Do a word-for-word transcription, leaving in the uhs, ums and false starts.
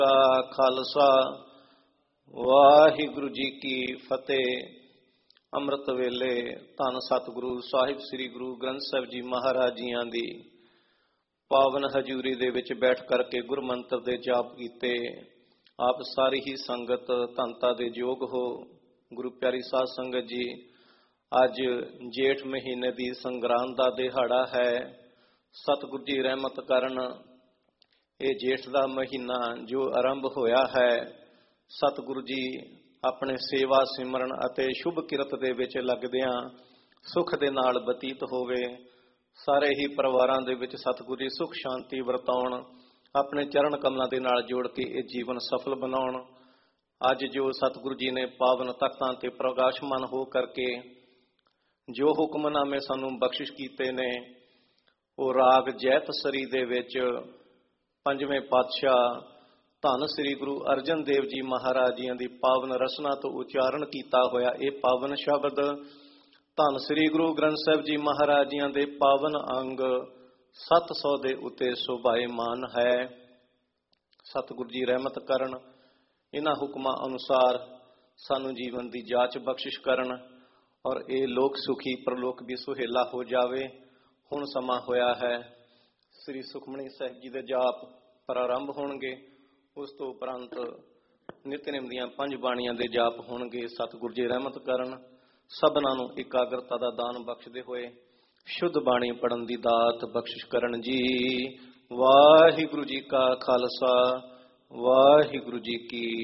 ਕਾ ਖਾਲਸਾ ਵਾਹਿਗੁਰੂ ਜੀ ਕੀ ਫਤਿਹ। ਅੰਮ੍ਰਿਤ ਵੇਲੇ ਧੰਨ ਸਤਿਗੁਰੂ ਸਾਹਿਬ ਸ੍ਰੀ ਗੁਰੂ ਗ੍ਰੰਥ ਸਾਹਿਬ ਜੀ ਮਹਾਰਾਜ ਜੀਆਂ ਦੀ ਪਾਵਨ ਹਜ਼ੂਰੀ ਦੇ ਵਿੱਚ ਬੈਠ ਕਰਕੇ ਗੁਰਮੰਤਰ ਦੇ ਜਾਪ ਕੀਤੇ। ਆਪ ਸਾਰੀ ਹੀ ਸੰਗਤ ਧੰਨਤਾ ਦੇ ਯੋਗ ਹੋ। ਗੁਰੂ ਪਿਆਰੀ ਸਾਧ ਸੰਗਤ ਜੀ, ਅੱਜ ਜੇਠ ਮਹੀਨੇ ਦੀ ਸੰਗਰਾਂਦ ਦਾ ਦਿਹਾੜਾ ਹੈ। ਸਤਿਗੁਰੂ ਜੀ ਰਹਿਮਤ ਕਰਨ ਇਹ ਜੇਠ ਦਾ ਮਹੀਨਾ ਜੋ ਆਰੰਭ ਹੋਇਆ ਹੈ, ਸਤਿਗੁਰੂ ਜੀ ਆਪਣੇ ਸੇਵਾ ਸਿਮਰਨ ਅਤੇ ਸ਼ੁਭ ਕਿਰਤ ਦੇ ਵਿੱਚ ਲੱਗਦਿਆਂ ਸੁਖ ਦੇ ਨਾਲ ਬਤੀਤ ਹੋਵੇ। ਸਾਰੇ ਹੀ ਪਰਿਵਾਰਾਂ ਦੇ ਵਿੱਚ ਸਤਿਗੁਰੂ ਜੀ ਸੁਖ ਸ਼ਾਂਤੀ ਵਰਤਾਉਣ, ਆਪਣੇ ਚਰਨ ਕਮਲਾਂ ਦੇ ਨਾਲ ਜੋੜ ਕੇ ਇਹ ਜੀਵਨ ਸਫਲ ਬਣਾਉਣ। ਅੱਜ ਜੋ ਸਤਿਗੁਰੂ ਜੀ ਨੇ ਪਾਵਨ ਤਖਤਾਂ ਤੇ ਪ੍ਰਕਾਸ਼ਮਾਨ ਹੋ ਕਰਕੇ ਜੋ ਹੁਕਮਨਾਮੇ ਸਾਨੂੰ ਬਖਸ਼ਿਸ਼ ਕੀਤੇ ਨੇ, ਉਹ ਰਾਗ ਜੈਤਸਰੀ ਦੇ ਵਿੱਚ ਪੰਜਵੇਂ ਪਾਤਸ਼ਾਹ ਧੰਨ ਸ੍ਰੀ ਗੁਰੂ ਅਰਜਨ ਦੇਵ ਜੀ ਮਹਾਰਾਜ ਜੀਆਂ ਦੀ ਪਾਵਨ ਰਸਨਾ ਤੋਂ ਉਚਾਰਨ ਕੀਤਾ ਹੋਇਆ ਇਹ ਪਾਵਨ ਸ਼ਬਦ ਧੰਨ ਸ੍ਰੀ ਗੁਰੂ ਗ੍ਰੰਥ ਸਾਹਿਬ ਜੀ ਮਹਾਰਾਜ ਜੀਆਂ ਦੇ ਪਾਵਨ ਅੰਗ ਸੱਤ ਸੌ ਦੇ ਉੱਤੇ ਸ਼ੋਭਾਇਮਾਨ ਹੈ। ਸਤਿਗੁਰੂ ਜੀ ਰਹਿਮਤ ਕਰਨ, ਇਹਨਾਂ ਹੁਕਮਾਂ ਅਨੁਸਾਰ ਸਾਨੂੰ ਜੀਵਨ ਦੀ ਜਾਂਚ ਬਖਸ਼ਿਸ਼ ਕਰਨ ਔਰ ਇਹ ਲੋਕ ਸੁਖੀ ਪ੍ਰਲੋਕ ਵੀ ਸੁਹੇਲਾ ਹੋ ਜਾਵੇ। ਹੁਣ ਸਮਾਂ ਹੋਇਆ ਹੈ, ਸ੍ਰੀ ਸੁਖਮਨੀ ਸਾਹਿਬ ਜੀ ਦੇ ਜਾਪ ਪ੍ਰਾਰੰਭ ਹੋਣਗੇ। ਉਸ ਤੋਂ ਉਪਰੰਤ ਨਿਤਨੇਮ ਦੀਆਂ ਪੰਜ ਬਾਣੀਆਂ ਦੇ ਜਾਪ ਹੋਣਗੇ। ਸਤਿਗੁਰੂ ਜੀ ਰਹਿਮਤ ਕਰਨ, ਸਭਨਾਂ ਨੂੰ ਇਕਾਗਰਤਾ ਦਾ ਦਾਨ ਬਖਸ਼ਦੇ ਹੋਏ ਸ਼ੁੱਧ ਬਾਣੀ ਪੜ੍ਹਨ ਦੀ ਦਾਤ ਬਖਸ਼ਿਸ਼ ਕਰਨ ਜੀ। ਵਾਹਿਗੁਰੂ ਜੀ ਕਾ ਖਾਲਸਾ, ਵਾਹਿਗੁਰੂ ਜੀ ਕੀ